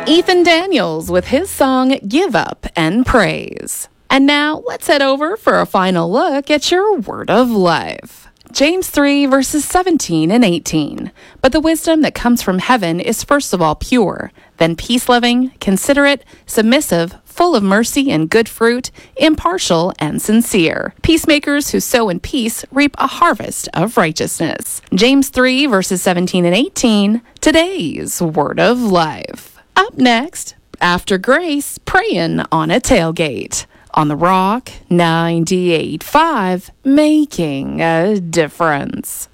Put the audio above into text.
Ethan Daniels with his song Give Up and Praise. And now let's head over for a final look at your word of life. James 3 verses 17 and 18. But the wisdom that comes from heaven is first of all pure, then peace-loving, considerate, submissive, full of mercy and good fruit, impartial and sincere. Peacemakers who sow in peace reap a harvest of righteousness. James 3 verses 17 and 18, today's word of life. Up next, After Grace, praying on a tailgate. On the Rock 98.5, making a difference.